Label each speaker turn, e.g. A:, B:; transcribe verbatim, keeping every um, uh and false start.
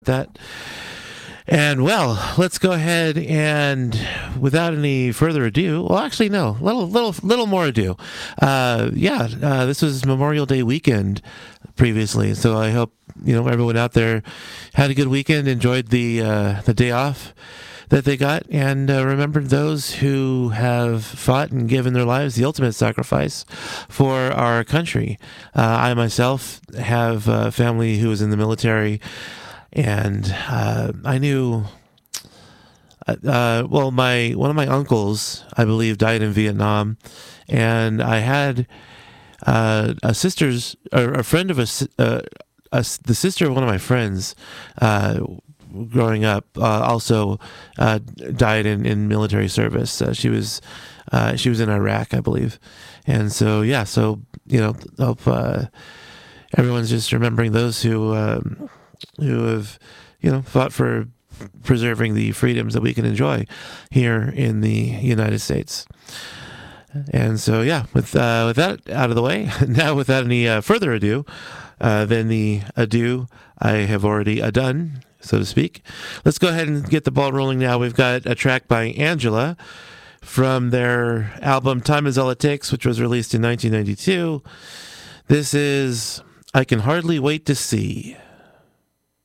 A: that. And well, let's go ahead and, without any further ado, well, actually, no, little, little, little more ado. Uh, yeah, uh, this was Memorial Day weekend previously, so I hope you know everyone out there had a good weekend, enjoyed the uh, the day off that they got, and uh, remembered those who have fought and given their lives the ultimate sacrifice for our country. Uh, I myself have a family who was in the military. And uh, I knew, uh, well, my one of my uncles, I believe, died in Vietnam, and I had uh, a sister's, or a friend of a, uh, a, the sister of one of my friends, uh, growing up, uh, also uh, died in, in military service. Uh, she was uh, she was in Iraq, I believe, and so yeah, so you know, hope uh, everyone's just remembering those who. Um, who have, you know, fought for preserving the freedoms that we can enjoy here in the United States. And so, yeah, with uh, with that out of the way, now without any uh, further ado, uh, than the ado I have already uh, done, so to speak, let's go ahead and get the ball rolling now. We've got a track by Angela from their album Time Is All It Takes, which was released in nineteen ninety-two. This is I Can Hardly Wait to See.